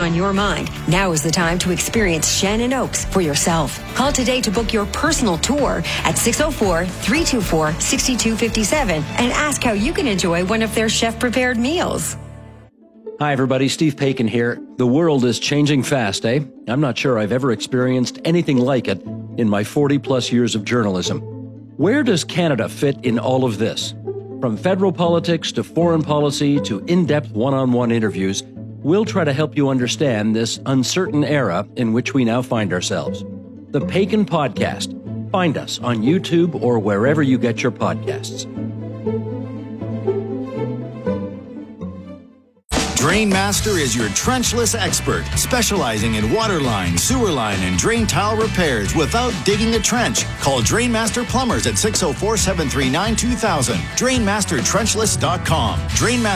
on your mind, now is the time to experience Shannon Oaks for yourself. Call today to book your personal tour at 604-324-6257 and ask how you can enjoy one of their chef-prepared meals. Hi, everybody. Steve Paikin here. The world is changing fast, eh? I'm not sure I've ever experienced anything like it in my 40-plus years of journalism. Where does Canada fit in all of this? From federal politics to foreign policy to in-depth one-on-one interviews, we'll try to help you understand this uncertain era in which we now find ourselves. The Paikin Podcast. Find us on YouTube or wherever you get your podcasts. Drainmaster is your trenchless expert, specializing in water line, sewer line, and drain tile repairs without digging a trench. Call Drainmaster Plumbers at 604-739-2000. DrainmasterTrenchless.com.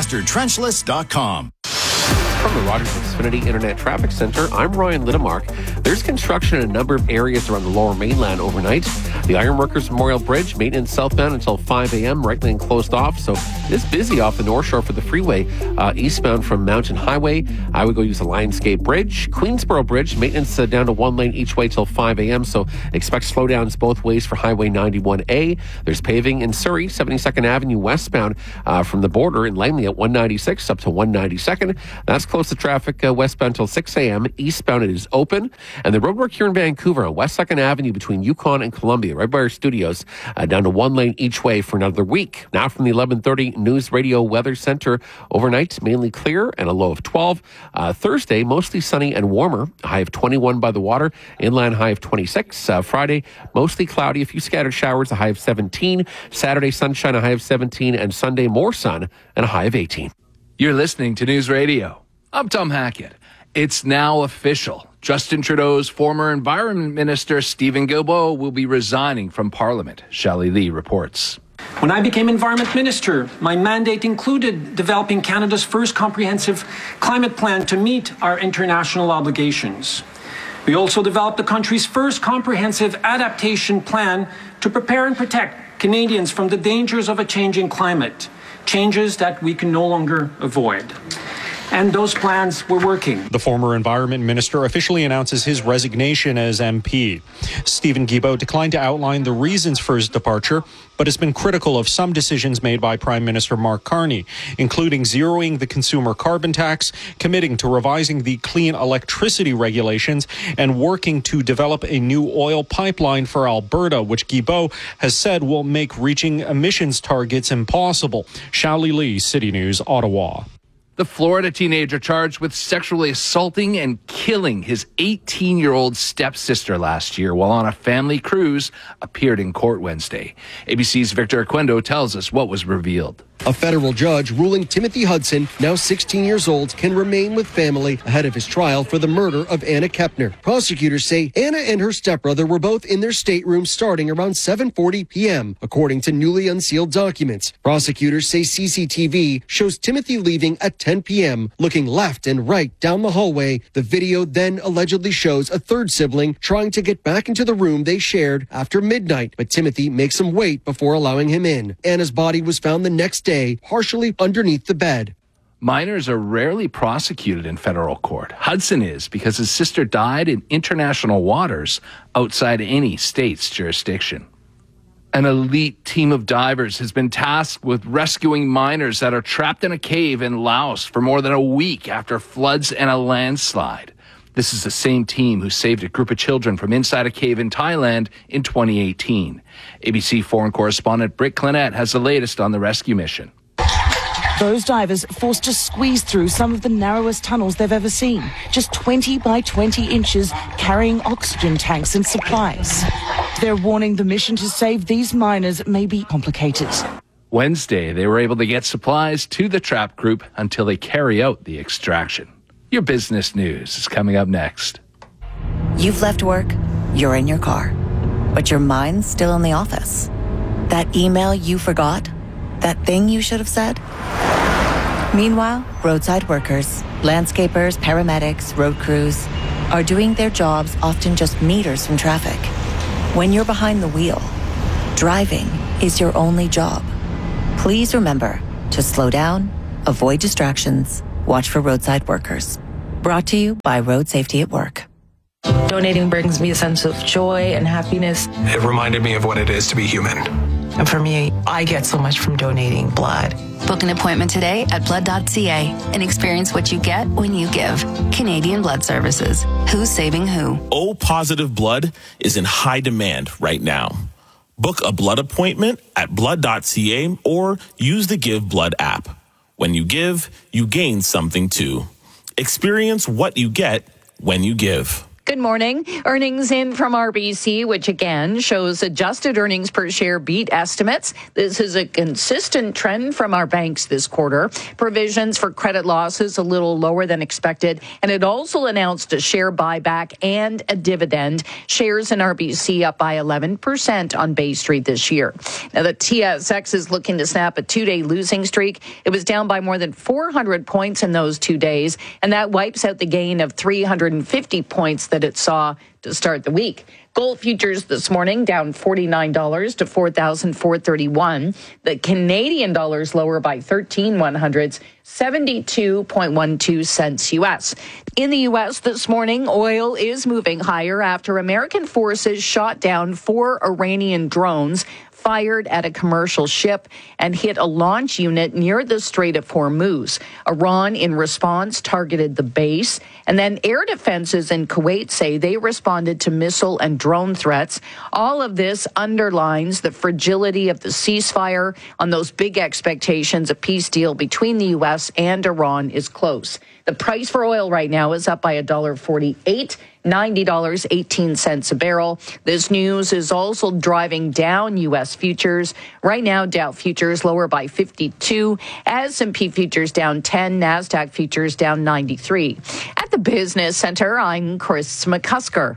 DrainmasterTrenchless.com. From the Rogers Xfinity Internet Traffic Center, I'm Ryan Littemark. There's construction in a number of areas around the Lower Mainland overnight. The Ironworkers Memorial Bridge, maintenance southbound until 5 a.m., right lane closed off, so it is busy off the North Shore for the freeway. Eastbound from Mountain Highway, I would go use the Lionsgate Bridge. Queensboro Bridge, maintenance down to one lane each way till 5 a.m., so expect slowdowns both ways for Highway 91A. There's paving in Surrey, 72nd Avenue westbound from the border in Langley at 196 up to 192nd. That's close to traffic westbound till 6 a.m. Eastbound it is open. And the roadwork here in Vancouver on West 2nd Avenue between Yukon and Columbia, right by our studios, down to one lane each way for another week. Now from the 11:30 News Radio Weather Center, overnight mainly clear and a low of 12. Thursday, mostly sunny and warmer, a high of 21 by the water, inland high of 26. Friday, mostly cloudy, a few scattered showers, a high of 17. Saturday, sunshine, a high of 17. And Sunday, more sun and a high of 18. You're listening to News Radio. I'm Tom Hackett. It's now official. Justin Trudeau's former Environment Minister, Stephen Guilbeault, will be resigning from Parliament. Shelley Lee reports. When I became Environment Minister, my mandate included developing Canada's first comprehensive climate plan to meet our international obligations. We also developed the country's first comprehensive adaptation plan to prepare and protect Canadians from the dangers of a changing climate, changes that we can no longer avoid. And those plans were working. The former Environment Minister officially announces his resignation as MP. Stephen Guilbeault declined to outline the reasons for his departure, but has been critical of some decisions made by Prime Minister Mark Carney, including zeroing the consumer carbon tax, committing to revising the clean electricity regulations, and working to develop a new oil pipeline for Alberta, which Guilbeault has said will make reaching emissions targets impossible. Shelley Lee, City News, Ottawa. The Florida teenager charged with sexually assaulting and killing his 18-year-old stepsister last year while on a family cruise appeared in court Wednesday. ABC's Victor Aquendo tells us what was revealed. A federal judge ruling Timothy Hudson, now 16 years old, can remain with family ahead of his trial for the murder of Anna Kepner. Prosecutors say Anna and her stepbrother were both in their stateroom starting around 7:40 p.m., according to newly unsealed documents. Prosecutors say CCTV shows Timothy leaving at 10 p.m., looking left and right down the hallway. The video then allegedly shows a third sibling trying to get back into the room they shared after midnight, but Timothy makes him wait before allowing him in. Anna's body was found the next day, partially underneath the bed. Minors are rarely prosecuted in federal court. Hudson is because his sister died in international waters outside any state's jurisdiction. An elite team of divers has been tasked with rescuing minors that are trapped in a cave in Laos for more than a week after floods and a landslide. This is the same team who saved a group of children from inside a cave in Thailand in 2018. ABC foreign correspondent Britt Clinette has the latest on the rescue mission. Those divers forced to squeeze through some of the narrowest tunnels they've ever seen, just 20 by 20 inches, carrying oxygen tanks and supplies. They're warning the mission to save these miners may be complicated. Wednesday, they were able to get supplies to the trapped group until they carry out the extraction. Your business news is coming up next. You've left work, you're in your car, but your mind's still in the office. That email you forgot? That thing you should have said? Meanwhile, roadside workers, landscapers, paramedics, road crews are doing their jobs often just meters from traffic. When you're behind the wheel, driving is your only job. Please remember to slow down, avoid distractions, watch for roadside workers. Brought to you by Road Safety at Work. Donating brings me a sense of joy and happiness. It reminded me of what it is to be human. And for me, I get so much from donating blood. Book an appointment today at blood.ca and experience what you get when you give. Canadian Blood Services. Who's saving who? O-positive blood is in high demand right now. Book a blood appointment at blood.ca or use the Give Blood app. When you give, you gain something too. Experience what you get when you give. Good morning. Earnings in from RBC, which again shows adjusted earnings per share beat estimates. This is a consistent trend from our banks this quarter. Provisions for credit losses a little lower than expected. And it also announced a share buyback and a dividend. Shares in RBC up by 11% on Bay Street this year. Now, the TSX is looking to snap a 2-day losing streak. It was down by more than 400 points in those 2 days. And that wipes out the gain of 350 points that it saw to start the week. Gold futures this morning down $49 to $4,431. The Canadian dollar's lower by 13/100ths, 72.12 cents U.S. In the U.S. this morning, oil is moving higher after American forces shot down 4 Iranian drones fired at a commercial ship and hit a launch unit near the Strait of Hormuz. Iran, in response, targeted the base. And then air defenses in Kuwait say they responded to missile and drone threats. All of this underlines the fragility of the ceasefire on those big expectations. A peace deal between the U.S. and Iran is close. The price for oil right now is up by $1.48. $90.18 a barrel. This news is also driving down U.S. futures. Right now, Dow futures lower by 52, S&P futures down 10, NASDAQ futures down 93. At the Business Center, I'm Chris McCusker.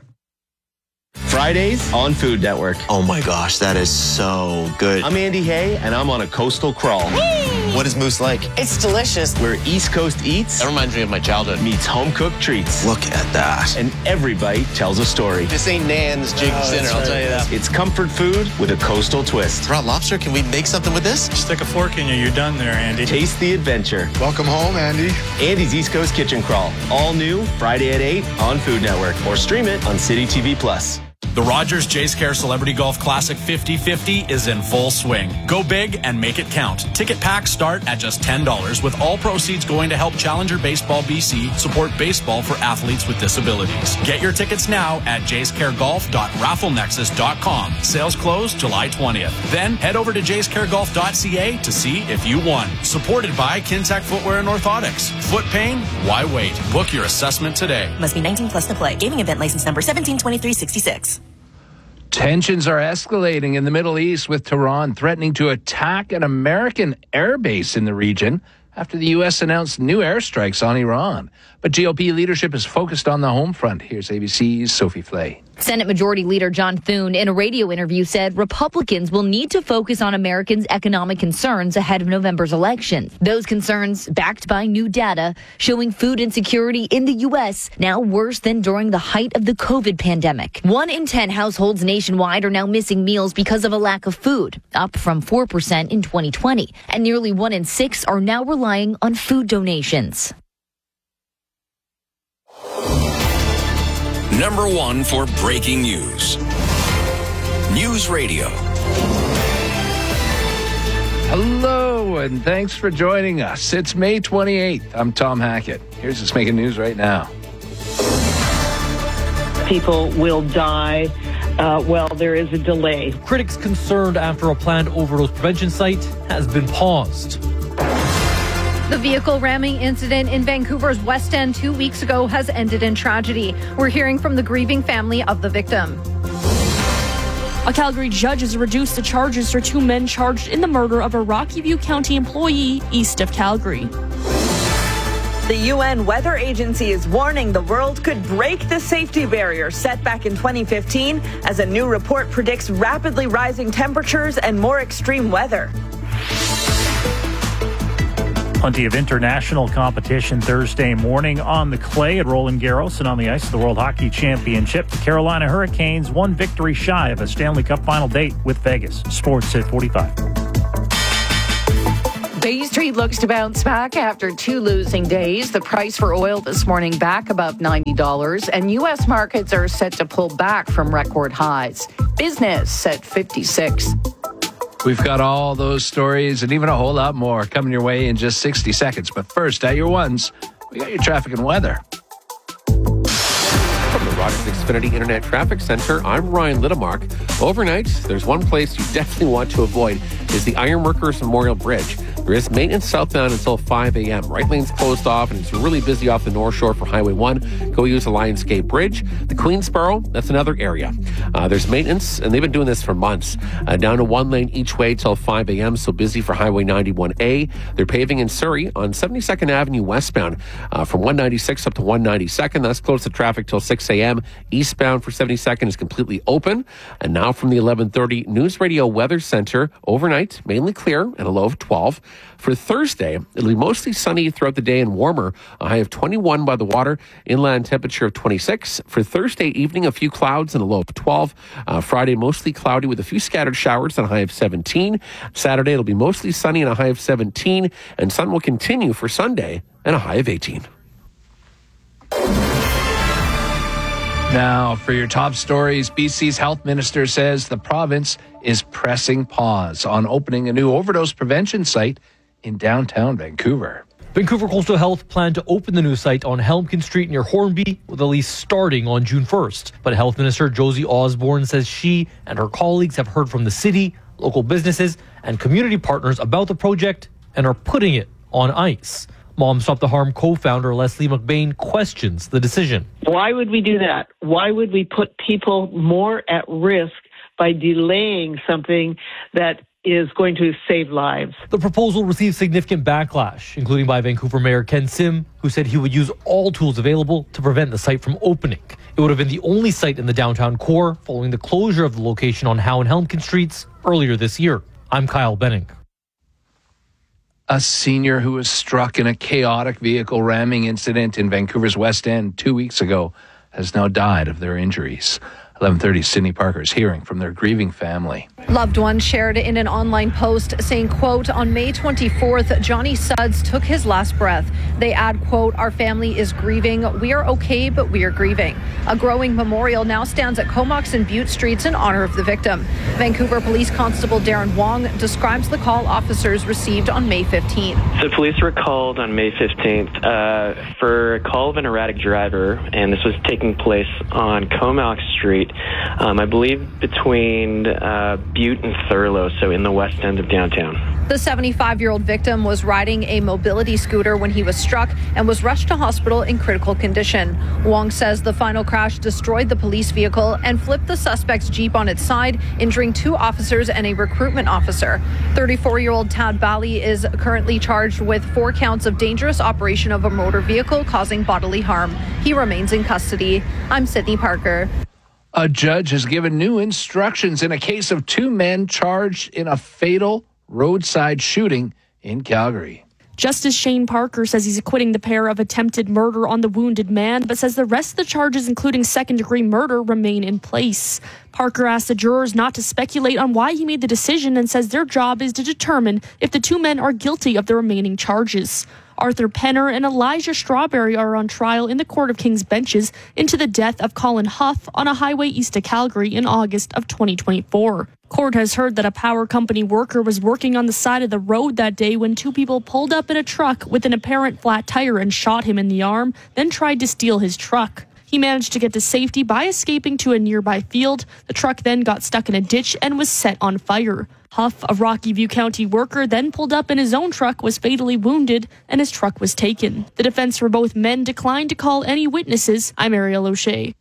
Fridays on Food Network. Oh my gosh, that is so good. I'm Andy Hay, and I'm on a coastal crawl. What is Moose like? It's delicious. Where East Coast eats That reminds me of my childhood. meets home-cooked treats. Look at that. And every bite tells a story. This ain't Nan's Jig's dinner, I'll tell you that. It's comfort food with a coastal twist. Raw lobster, can we make something with this? Stick a fork in you, you're done there, Andy. Taste the adventure. Welcome home, Andy. Andy's East Coast Kitchen Crawl. All new, Friday at 8 on Food Network. Or stream it on City TV Plus. The Rogers Jays Care Celebrity Golf Classic 50/50 is in full swing. Go big and make it count. Ticket packs start at just $10, with all proceeds going to help Challenger Baseball BC support baseball for athletes with disabilities. Get your tickets now at jayscaregolf.rafflenexus.com. Sales close July 20th. Then head over to jayscaregolf.ca to see if you won. Supported by Kintec Footwear and Orthotics. Foot pain? Why wait? Book your assessment today. Must be 19 plus to play. Gaming event license number 172366. Tensions are escalating in the Middle East, with Tehran threatening to attack an American airbase in the region after the U.S. announced new airstrikes on Iran. But GOP leadership is focused on the home front. Here's ABC's Sophie Flay. Senate Majority Leader John Thune, in a radio interview, said Republicans will need to focus on Americans' economic concerns ahead of November's elections. Those concerns backed by new data showing food insecurity in the U.S. now worse than during the height of the COVID pandemic. 1 in 10 households nationwide are now missing meals because of a lack of food, up from 4% in 2020. And nearly 1 in 6 are now relying on food donations. Number 1 for breaking news. News Radio. Hello, and thanks for joining us. It's May 28th. I'm Tom Hackett. Here's what's making news right now. People will die. There is a delay. Critics concerned after a planned overdose prevention site has been paused. The vehicle ramming incident in Vancouver's West End 2 weeks ago has ended in tragedy. We're hearing from the grieving family of the victim. A Calgary judge has reduced the charges for 2 men charged in the murder of a Rocky View County employee east of Calgary. The UN Weather Agency is warning the world could break the safety barrier set back in 2015 as a new report predicts rapidly rising temperatures and more extreme weather. Plenty of international competition Thursday morning on the clay at Roland Garros and on the ice of the World Hockey Championship. The Carolina Hurricanes 1 victory shy of a Stanley Cup final date with Vegas. Sports at 45. Bay Street looks to bounce back after 2 losing days. The price for oil this morning back above $90, and U.S. markets are set to pull back from record highs. Business at 56. We've got all those stories and even a whole lot more coming your way in just 60 seconds. But first, at your ones, we got your traffic and weather. From the Rogers Xfinity Internet Traffic Center, I'm Ryan Littlemark. Overnight, there's one place you definitely want to avoid is the Ironworkers Memorial Bridge. There is maintenance southbound until 5 a.m. Right lane's closed off, and it's really busy off the North Shore for Highway 1. Go use the Lionsgate Bridge. The Queensboro, that's another area. There's maintenance, and they've been doing this for months. Down to 1 lane each way till 5 a.m., so busy for Highway 91A. They're paving in Surrey on 72nd Avenue westbound from 196 up to 192nd. That's closed to traffic till 6 a.m. Eastbound for 72nd is completely open. And now from the 11:30 News Radio Weather Center, overnight, mainly clear and a low of 12. For Thursday, it'll be mostly sunny throughout the day and warmer. A high of 21 by the water, inland temperature of 26. For Thursday evening, a few clouds and a low of 12. Friday, mostly cloudy with a few scattered showers and a high of 17. Saturday, it'll be mostly sunny and a high of 17. And sun will continue for Sunday and a high of 18. Now, for your top stories, BC's health minister says the province is pressing pause on opening a new overdose prevention site in downtown Vancouver. Vancouver Coastal Health planned to open the new site on Helmkin Street near Hornby, with a lease starting on June 1st. But Health Minister Josie Osborne says she and her colleagues have heard from the city, local businesses, and community partners about the project and are putting it on ice. Mom Stop the Harm co-founder Leslie McBain questions the decision. Why would we do that? Why would we put people more at risk by delaying something that is going to save lives? The proposal received significant backlash, including by Vancouver Mayor Ken Sim, who said he would use all tools available to prevent the site from opening. It would have been the only site in the downtown core following the closure of the location on Howe and Helmkin Streets earlier this year. I'm Kyle Benning. A senior who was struck in a chaotic vehicle ramming incident in Vancouver's West End 2 weeks ago has now died of their injuries. 11:30, Sydney Parker's hearing from their grieving family. Loved ones shared in an online post saying, quote, on May 24th, Johnny Suds took his last breath. They add, quote, our family is grieving. We are okay, but we are grieving. A growing memorial now stands at Comox and Butte Streets in honor of the victim. Vancouver Police Constable Darren Wong describes the call officers received on May 15th. So police were called on May 15th for a call of an erratic driver, and this was taking place on Comox Street, I believe between Butte and Thurlow, so in the west end of downtown. The 75-year-old victim was riding a mobility scooter when he was struck and was rushed to hospital in critical condition. Wong says the final crash destroyed the police vehicle and flipped the suspect's Jeep on its side, injuring 2 officers and a recruitment officer. 34-year-old Tad Bally is currently charged with 4 counts of dangerous operation of a motor vehicle causing bodily harm. He remains in custody. I'm Sydney Parker. A judge has given new instructions in a case of 2 men charged in a fatal roadside shooting in Calgary. Justice Shane Parker says he's acquitting the pair of attempted murder on the wounded man, but says the rest of the charges, including second-degree murder, remain in place. Parker asked the jurors not to speculate on why he made the decision and says their job is to determine if the 2 men are guilty of the remaining charges. Arthur Penner and Elijah Strawberry are on trial in the Court of King's Benches into the death of Colin Huff on a highway east of Calgary in August of 2024. Court has heard that a power company worker was working on the side of the road that day when 2 people pulled up in a truck with an apparent flat tire and shot him in the arm, then tried to steal his truck. He managed to get to safety by escaping to a nearby field. The truck then got stuck in a ditch and was set on fire. Huff, a Rocky View County worker, then pulled up in his own truck, was fatally wounded, and his truck was taken. The defense for both men declined to call any witnesses. I'm Ariel O'Shea.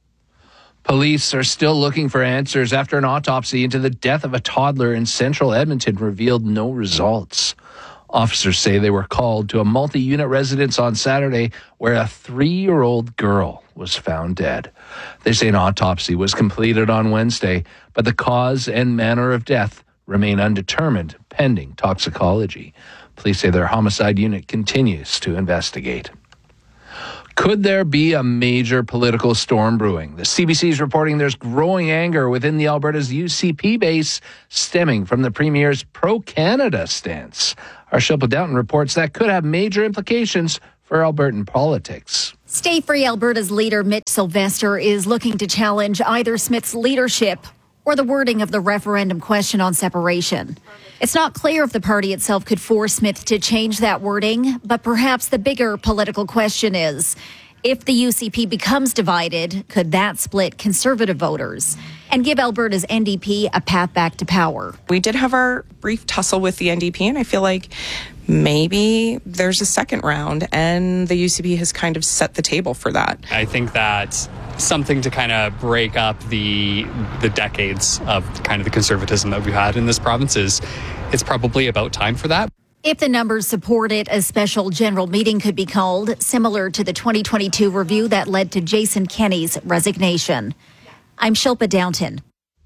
Police are still looking for answers after an autopsy into the death of a toddler in central Edmonton revealed no results. Officers say they were called to a multi-unit residence on Saturday where a 3-year-old girl was found dead. They say an autopsy was completed on Wednesday, but the cause and manner of death remain undetermined pending toxicology. Police say their homicide unit continues to investigate. Could there be a major political storm brewing? The CBC is reporting there's growing anger within the Alberta's UCP base stemming from the Premier's pro-Canada stance. Our Shilpa Downton reports that could have major implications for Albertan politics. Stay Free Alberta's leader, Mitch Sylvester, is looking to challenge either Smith's leadership or the wording of the referendum question on separation. It's not clear if the party itself could force Smith to change that wording, but perhaps the bigger political question is, if the UCP becomes divided, could that split Conservative voters and give Alberta's NDP a path back to power? We did have our brief tussle with the NDP, and I feel like maybe there's a second round, and the UCP has kind of set the table for that. I think that something to kind of break up the decades of kind of the conservatism that we've had in this province it's probably about time for that. If the numbers support it, a special general meeting could be called, similar to the 2022 review that led to Jason Kenney's resignation. I'm Shilpa Downton.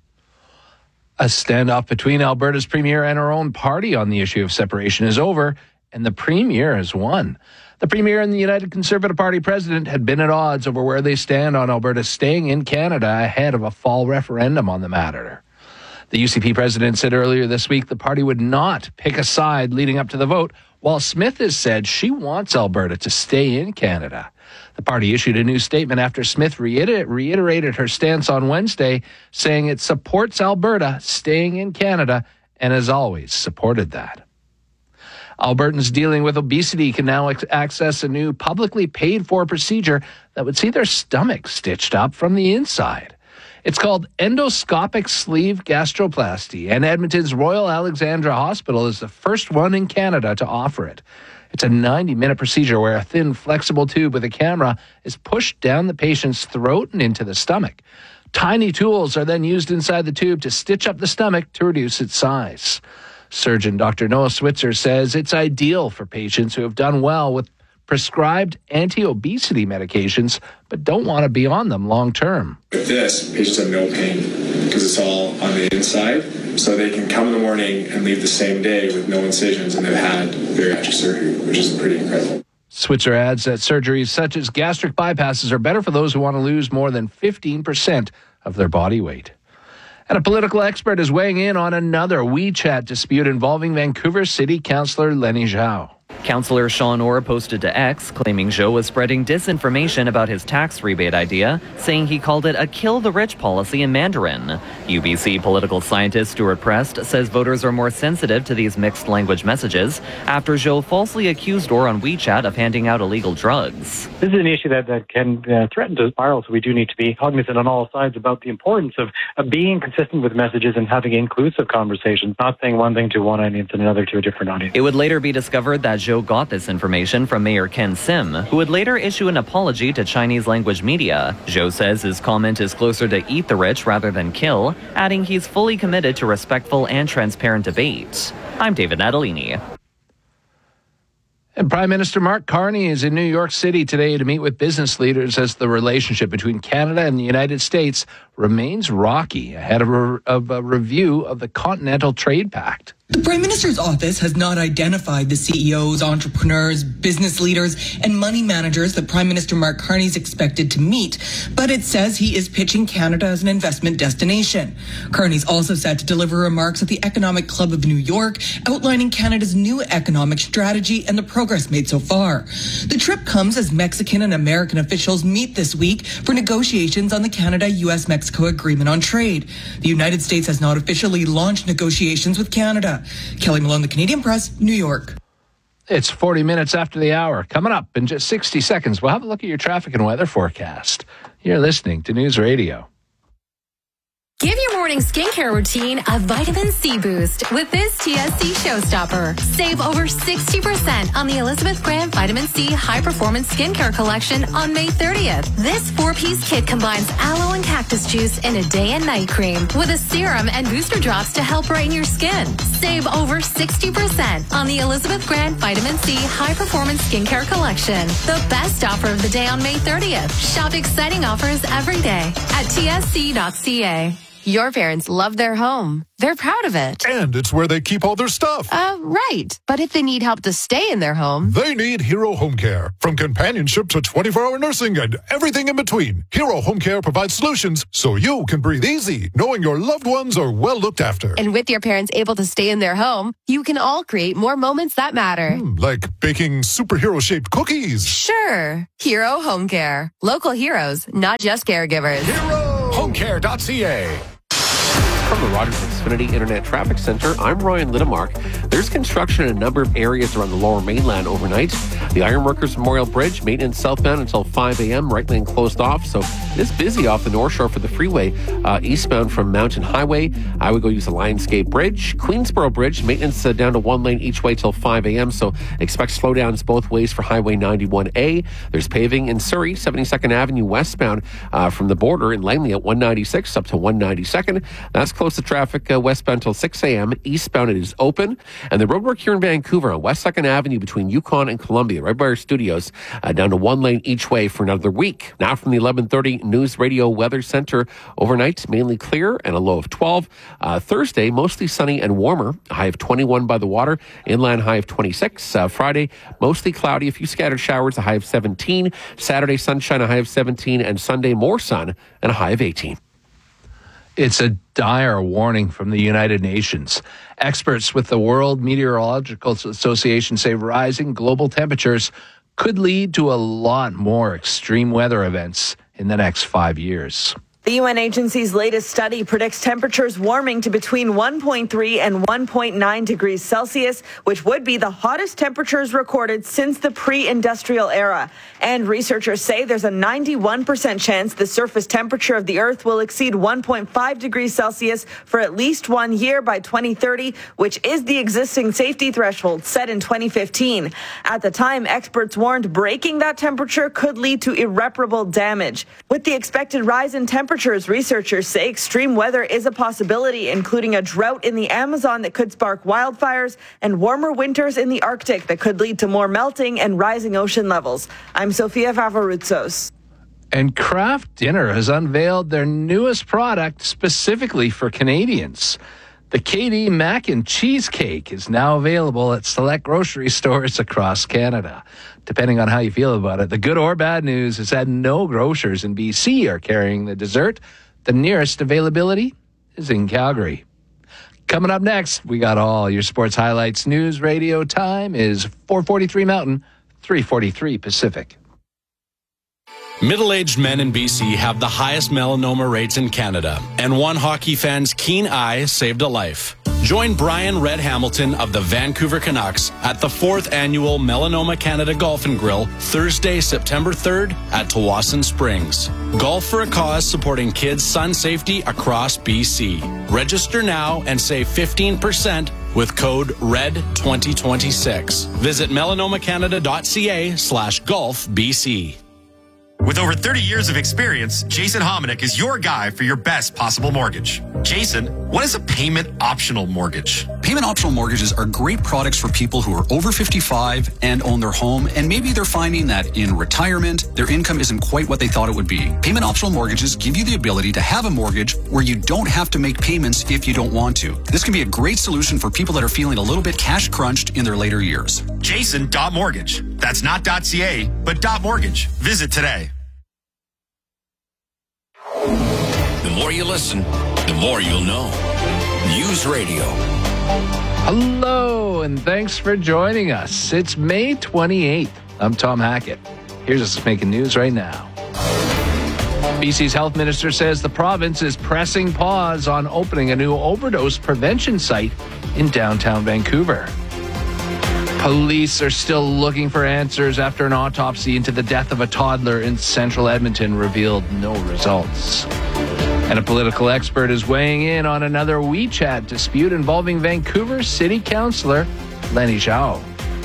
A standoff between Alberta's Premier and her own party on the issue of separation is over, and the Premier has won. The Premier and the United Conservative Party president had been at odds over where they stand on Alberta staying in Canada ahead of a fall referendum on the matter. The UCP president said earlier this week the party would not pick a side leading up to the vote, while Smith has said she wants Alberta to stay in Canada. The party issued a new statement after Smith reiterated her stance on Wednesday, saying it supports Alberta staying in Canada and has always supported that. Albertans dealing with obesity can now access a new publicly paid-for procedure that would see their stomach stitched up from the inside. It's called endoscopic sleeve gastroplasty, and Edmonton's Royal Alexandra Hospital is the first one in Canada to offer it. It's a 90-minute procedure where a thin, flexible tube with a camera is pushed down the patient's throat and into the stomach. Tiny tools are then used inside the tube to stitch up the stomach to reduce its size. Surgeon Dr. Noah Switzer says it's ideal for patients who have done well with prescribed anti-obesity medications but don't want to be on them long term. With this, patients have no pain because it's all on the inside, so they can come in the morning and leave the same day with no incisions, and they've had bariatric surgery, which is pretty incredible. Switzer adds that surgeries such as gastric bypasses are better for those who want to lose more than 15% of their body weight. And a political expert is weighing in on another WeChat dispute involving Vancouver City Councillor Lenny Zhao. Councillor Sean Orr posted to X, claiming Zhou was spreading disinformation about his tax rebate idea, saying he called it a kill-the-rich policy in Mandarin. UBC political scientist Stuart Prest says voters are more sensitive to these mixed language messages after Zhou falsely accused Orr on WeChat of handing out illegal drugs. This is an issue that can threaten to spiral, so we do need to be cognizant on all sides about the importance of being consistent with messages and having inclusive conversations, not saying one thing to one audience and another to a different audience. It would later be discovered that Zhou got this information from Mayor Ken Sim, who would later issue an apology to Chinese language media. Zhou says his comment is closer to eat the rich rather than kill, adding he's fully committed to respectful and transparent debate. I'm David Natalini. And Prime Minister Mark Carney is in New York City today to meet with business leaders as the relationship between Canada and the United States remains rocky ahead of a review of the Continental Trade Pact. The Prime Minister's office has not identified the CEOs, entrepreneurs, business leaders, and money managers that Prime Minister Mark Carney is expected to meet, but it says he is pitching Canada as an investment destination. Carney's also set to deliver remarks at the Economic Club of New York, outlining Canada's new economic strategy and the progress made so far. The trip comes as Mexican and American officials meet this week for negotiations on the Canada-U.S.-Mexico Agreement on Trade. The United States has not officially launched negotiations with Canada. Kelly Malone, The Canadian Press, New York. It's 40 minutes after the hour. Coming up in just 60 seconds, we'll have a look at your traffic and weather forecast. You're listening to News Radio. Give your morning skincare routine a vitamin C boost with this TSC Showstopper. Save over 60% on the Elizabeth Grant Vitamin C High Performance Skincare Collection on May 30th. This 4-piece kit combines aloe and cactus juice in a day and night cream with a serum and booster drops to help brighten your skin. Save over 60% on the Elizabeth Grant Vitamin C High Performance Skincare Collection. The best offer of the day on May 30th. Shop exciting offers every day at tsc.ca. Your parents love their home. They're proud of it. And it's where they keep all their stuff. Right. But if they need help to stay in their home, they need Hero Home Care. From companionship to 24-hour nursing and everything in between, Hero Home Care provides solutions so you can breathe easy, knowing your loved ones are well looked after. And with your parents able to stay in their home, you can all create more moments that matter. Like baking superhero-shaped cookies. Sure. Hero Home Care. Local heroes, not just caregivers. HeroHomeCare.ca. From the Rogers Xfinity Internet Traffic Center, I'm Ryan Littemark. There's construction in a number of areas around the Lower Mainland overnight. The Ironworkers Memorial Bridge, maintenance southbound until 5 a.m., right lane closed off, so it is busy off the North Shore for the freeway. Eastbound from Mountain Highway, I would go use the Lionsgate Bridge. Queensboro Bridge, maintenance down to 1 lane each way till 5 a.m., so expect slowdowns both ways for Highway 91A. There's paving in Surrey, 72nd Avenue westbound from the border in Langley at 196 up to 192nd. That's close to traffic westbound till 6 a.m. Eastbound it is open. And the roadwork here in Vancouver on West 2nd Avenue between Yukon and Columbia, right by our studios, down to 1 lane each way for another week. Now from the 11:30 News Radio Weather Center, overnight mainly clear and a low of 12. Thursday, mostly sunny and warmer, a high of 21 by the water, inland high of 26. Friday, mostly cloudy, a few scattered showers, a high of 17. Saturday, sunshine, a high of 17. And Sunday, more sun and a high of 18. It's a dire warning from the United Nations. Experts with the World Meteorological Association say rising global temperatures could lead to a lot more extreme weather events in the next 5 years. The UN agency's latest study predicts temperatures warming to between 1.3 and 1.9 degrees Celsius, which would be the hottest temperatures recorded since the pre-industrial era. And researchers say there's a 91% chance the surface temperature of the Earth will exceed 1.5 degrees Celsius for at least 1 year by 2030, which is the existing safety threshold set in 2015. At the time, experts warned breaking that temperature could lead to irreparable damage. With the expected rise in temperatures, researchers say extreme weather is a possibility, including a drought in the Amazon that could spark wildfires and warmer winters in the Arctic that could lead to more melting and rising ocean levels. I'm Sofia Favaroutsos. And Kraft Dinner has unveiled their newest product specifically for Canadians. The KD Mac and Cheese Cake is now available at select grocery stores across Canada. Depending on how you feel about it, the good or bad news is that no grocers in BC are carrying the dessert. The nearest availability is in Calgary. Coming up next, we got all your sports highlights. News Radio time is 4:43 Mountain, 3:43 Pacific. Middle-aged men in BC have the highest melanoma rates in Canada, and one hockey fan's keen eye saved a life. Join Brian Red Hamilton of the Vancouver Canucks at the 4th Annual Melanoma Canada Golf and Grill, Thursday, September 3rd at Tawasin Springs. Golf for a cause supporting kids' sun safety across BC. Register now and save 15% with code RED2026. Visit melanomacanada.ca/golfbc. With over 30 years of experience, Jason Hominick is your guy for your best possible mortgage. Jason, what is a payment optional mortgage? Payment optional mortgages are great products for people who are over 55 and own their home, and maybe they're finding that in retirement, their income isn't quite what they thought it would be. Payment optional mortgages give you the ability to have a mortgage where you don't have to make payments if you don't want to. This can be a great solution for people that are feeling a little bit cash crunched in their later years. Jason.mortgage. That's not .ca, but .mortgage. Visit today. The more you listen, the more you'll know. News Radio. Hello, and thanks for joining us. It's May 28th. I'm Tom Hackett. Here's what's making news right now. BC's health minister says the province is pressing pause on opening a new overdose prevention site in downtown Vancouver. Police are still looking for answers after an autopsy into the death of a toddler in central Edmonton revealed no results. And a political expert is weighing in on another WeChat dispute involving Vancouver City Councillor Lenny Zhao.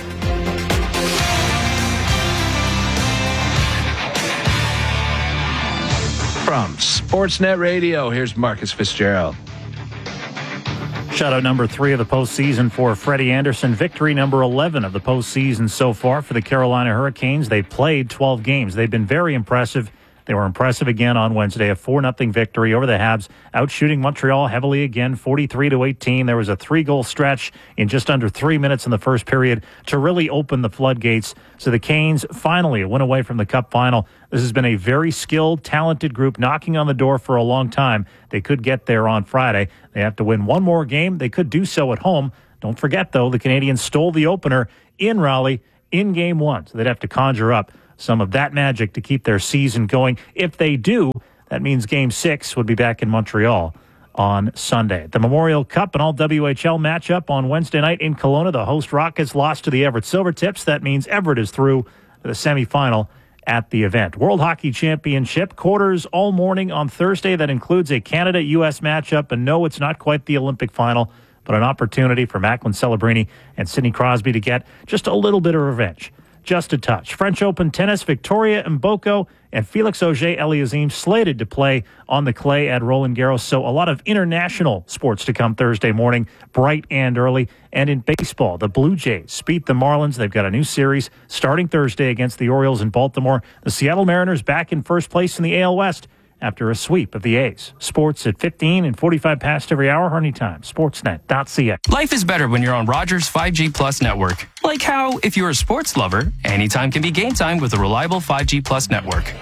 From Sportsnet Radio, here's Marcus Fitzgerald. Shutout number 3 of the postseason for Freddie Anderson. Victory number 11 of the postseason so far for the Carolina Hurricanes. They played 12 games. They've been very impressive They were impressive again on Wednesday, a 4-0 victory over the Habs, outshooting Montreal heavily again, 43-18. There was a 3-goal stretch in just under 3 minutes in the first period to really open the floodgates. So the Canes finally went away from the Cup final. This has been a very skilled, talented group knocking on the door for a long time. They could get there on Friday. They have to win one more game. They could do so at home. Don't forget, though, the Canadiens stole the opener in Raleigh in Game 1. So they'd have to conjure up some of that magic to keep their season going. If they do, that means Game 6 would be back in Montreal on Sunday. The Memorial Cup, an all-WHL matchup on Wednesday night in Kelowna. The host Rockets lost to the Everett Silvertips. That means Everett is through to the semifinal at the event. World Hockey Championship, quarters all morning on Thursday. That includes a Canada-U.S. matchup. And no, it's not quite the Olympic final, but an opportunity for Macklin Celebrini and Sidney Crosby to get just a little bit of revenge. Just a touch. French Open tennis, Victoria Mboko and Felix Auger-Aliassime slated to play on the clay at Roland Garros. So a lot of international sports to come Thursday morning, bright and early. And in baseball, the Blue Jays beat the Marlins. They've got a new series starting Thursday against the Orioles in Baltimore. The Seattle Mariners back in first place in the AL West after a sweep of the A's. Sports at 15 and 45 past every hour or anytime. Sportsnet.ca. Life is better when you're on Rogers 5G Plus network. Like how, if you're a sports lover, anytime can be game time with a reliable 5G Plus network.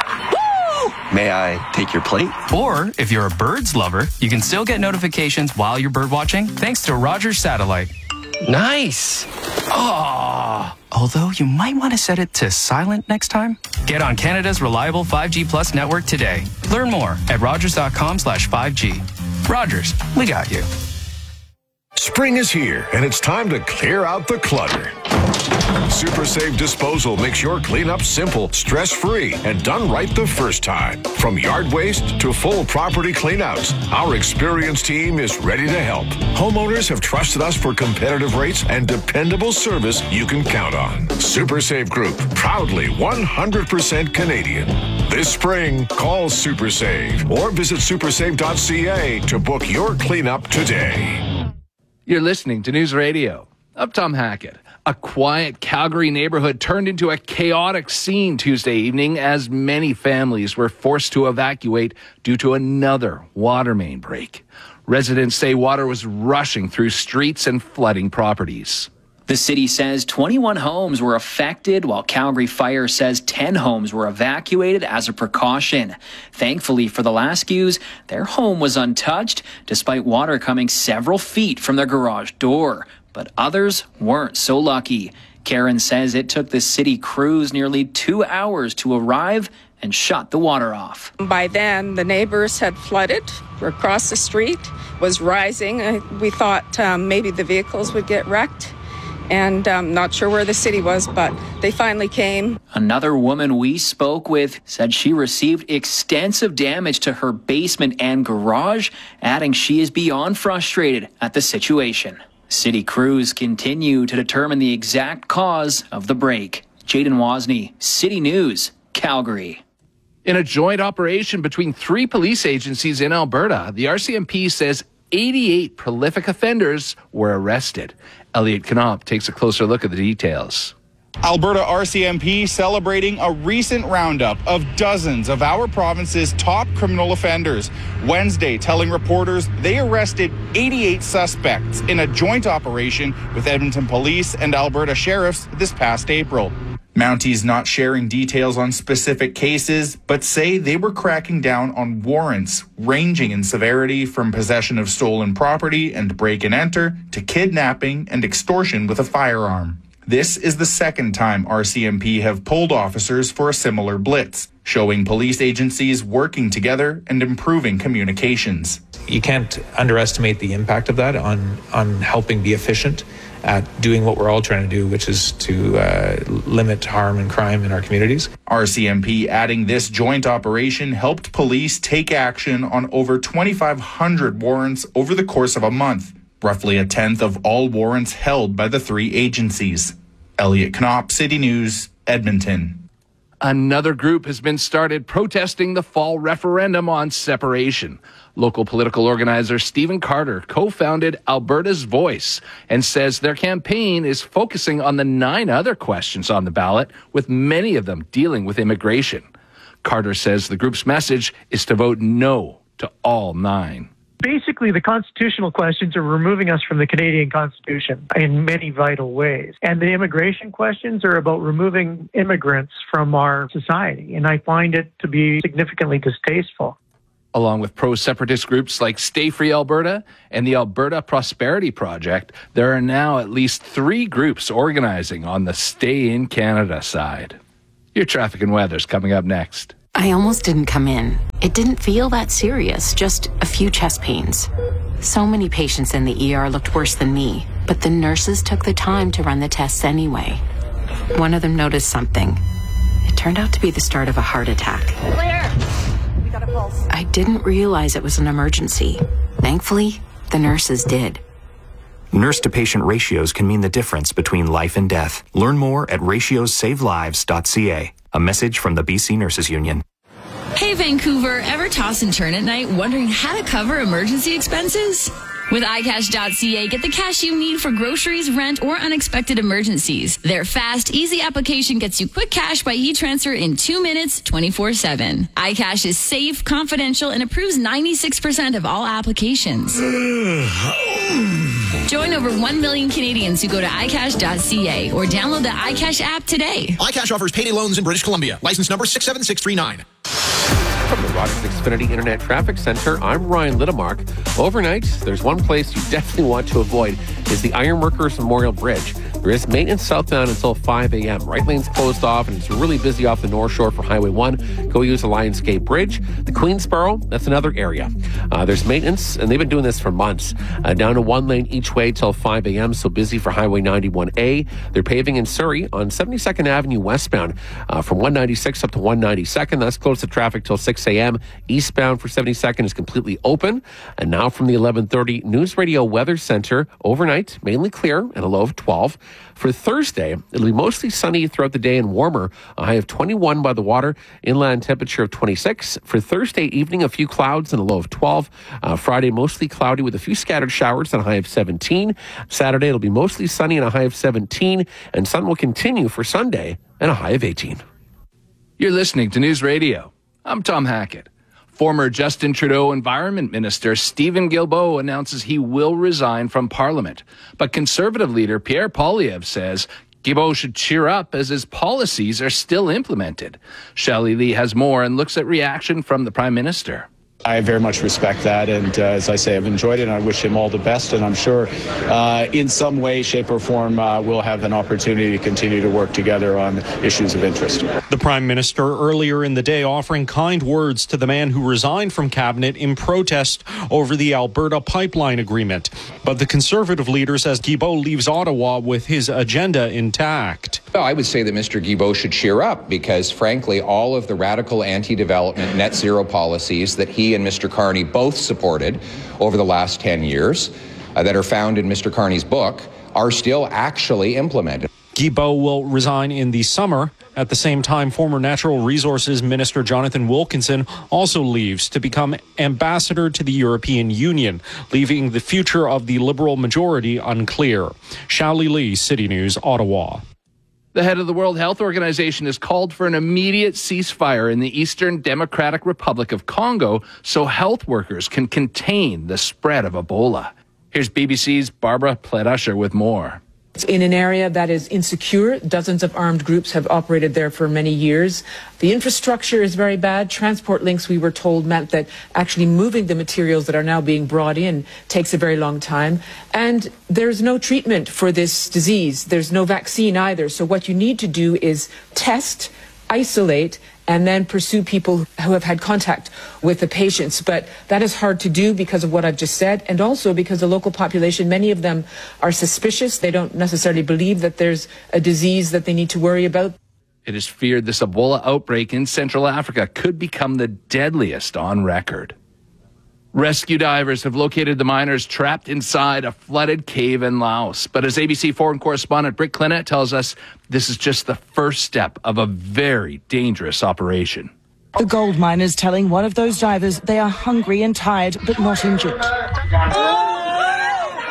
May I take your plate? Or, if you're a birds lover, you can still get notifications while you're bird watching thanks to Rogers Satellite. Nice. Oh, although you might want to set it to silent next time. Get on Canada's reliable 5G Plus network today. Learn more at rogers.com/5G. Rogers, we got you. Spring is here, and it's time to clear out the clutter. Super Save Disposal makes your cleanup simple, stress-free, and done right the first time. From yard waste to full property cleanouts, our experienced team is ready to help. Homeowners have trusted us for competitive rates and dependable service you can count on. Super Save Group, proudly 100% Canadian. This spring, call Super Save or visit supersave.ca to book your cleanup today. You're listening to News Radio. I'm Tom Hackett. A quiet Calgary neighborhood turned into a chaotic scene Tuesday evening as many families were forced to evacuate due to another water main break. Residents say water was rushing through streets and flooding properties. The city says 21 homes were affected, while Calgary Fire says 10 homes were evacuated as a precaution. Thankfully for the Laskews, their home was untouched, despite water coming several feet from their garage door. But others weren't so lucky. Karen says it took the city crews nearly 2 hours to arrive and shut the water off. By then, the neighbors had flooded across the street, was rising. We thought maybe the vehicles would get wrecked. And not sure where the city was, but they finally came. Another woman we spoke with said she received extensive damage to her basement and garage, adding she is beyond frustrated at the situation. City crews continue to determine the exact cause of the break. Jaden Wozni, City News, Calgary. In a joint operation between 3 police agencies in Alberta, the RCMP says 88 prolific offenders were arrested. Elliot Knopf takes a closer look at the details. Alberta RCMP celebrating a recent roundup of dozens of our province's top criminal offenders. Wednesday, telling reporters they arrested 88 suspects in a joint operation with Edmonton Police and Alberta Sheriffs this past April. Mounties not sharing details on specific cases, but say they were cracking down on warrants ranging in severity from possession of stolen property and break and enter to kidnapping and extortion with a firearm. This is the second time RCMP have pulled officers for a similar blitz, showing police agencies working together and improving communications. You can't underestimate the impact of that on helping be efficient at doing what we're all trying to do, which is to limit harm and crime in our communities. RCMP adding this joint operation helped police take action on over 2,500 warrants over the course of a month, roughly a tenth of all warrants held by the 3 agencies. Elliot Knopf, City News, Edmonton. Another group has been started protesting the fall referendum on separation. Local political organizer Stephen Carter co-founded Alberta's Voice and says their campaign is focusing on the 9 other questions on the ballot, with many of them dealing with immigration. Carter says the group's message is to vote no to all 9. Basically, the constitutional questions are removing us from the Canadian Constitution in many vital ways. And the immigration questions are about removing immigrants from our society. And I find it to be significantly distasteful. Along with pro-separatist groups like Stay Free Alberta and the Alberta Prosperity Project, there are now at least 3 groups organizing on the Stay in Canada side. Your traffic and weather's coming up next. I almost didn't come in. It didn't feel that serious, just a few chest pains. So many patients in the ER looked worse than me, but the nurses took the time to run the tests anyway. One of them noticed something. It turned out to be the start of a heart attack. Claire, we got a pulse. I didn't realize it was an emergency. Thankfully, the nurses did. Nurse-to-patient ratios can mean the difference between life and death. Learn more at ratiosavelives.ca. A message from the BC Nurses Union. Hey Vancouver, ever toss and turn at night wondering how to cover emergency expenses? With iCash.ca, get the cash you need for groceries, rent, or unexpected emergencies. Their fast, easy application gets you quick cash by e-transfer in 2 minutes, 24/7. iCash is safe, confidential, and approves 96% of all applications. Join over 1 million Canadians who go to iCash.ca or download the iCash app today. iCash offers payday loans in British Columbia. License number 67639. From the Rogers Xfinity Internet Traffic Center, I'm Ryan Littlemark. Overnight, there's one place you definitely want to avoid is the Ironworkers Memorial Bridge. There is maintenance southbound until 5 a.m. Right lane's closed off, and it's really busy off the North Shore for Highway 1. Go use the Lionsgate Bridge. The Queensboro, that's another area. There's maintenance, and they've been doing this for months. Down to 1 lane each way till 5 a.m., so busy for Highway 91A. They're paving in Surrey on 72nd Avenue westbound from 196 up to 192nd. That's closed to traffic till 6 a.m. Eastbound for 72nd is completely open. And now from the 11:30 News Radio Weather Center, overnight, mainly clear and a low of 12. For Thursday, it'll be mostly sunny throughout the day and warmer. A high of 21 by the water, inland temperature of 26. For Thursday evening, a few clouds and a low of 12. Friday, mostly cloudy with a few scattered showers and a high of 17. Saturday, it'll be mostly sunny and a high of 17. And sun will continue for Sunday and a high of 18. You're listening to News Radio. I'm Tom Hackett. Former Justin Trudeau Environment Minister Stephen Guilbeault announces he will resign from Parliament. But Conservative leader Pierre Poilievre says Guilbeault should cheer up as his policies are still implemented. Shelley Lee has more and looks at reaction from the Prime Minister. I very much respect that, and as I say, I've enjoyed it, and I wish him all the best, and I'm sure in some way, shape, or form, we'll have an opportunity to continue to work together on issues of interest. The Prime Minister earlier in the day offering kind words to the man who resigned from Cabinet in protest over the Alberta pipeline agreement. But the Conservative leader says Guilbeault leaves Ottawa with his agenda intact. Well, I would say that Mr. Guilbeault should cheer up because, frankly, all of the radical anti-development net zero policies that he and Mr. Carney both supported over the last 10 years that are found in Mr. Carney's book are still actually implemented. Guilbeault will resign in the summer. At the same time, former Natural Resources Minister Jonathan Wilkinson also leaves to become ambassador to the European Union, leaving the future of the Liberal majority unclear. Shelley Lee, City News, Ottawa. The head of the World Health Organization has called for an immediate ceasefire in the Eastern Democratic Republic of Congo so health workers can contain the spread of Ebola. Here's BBC's Barbara Pledusher with more. It's in an area that is insecure. Dozens of armed groups have operated there for many years. The infrastructure is very bad. Transport links, we were told, meant that actually moving the materials that are now being brought in takes a very long time. And there's no treatment for this disease. There's no vaccine either. So what you need to do is test, isolate, and then pursue people who have had contact with the patients. But that is hard to do because of what I've just said, and also because the local population, many of them are suspicious. They don't necessarily believe that there's a disease that they need to worry about. It is feared this Ebola outbreak in Central Africa could become the deadliest on record. Rescue divers have located the miners trapped inside a flooded cave in Laos. But as ABC foreign correspondent Britt Clinett tells us, this is just the first step of a very dangerous operation. The gold miners telling one of those divers they are hungry and tired, but not injured.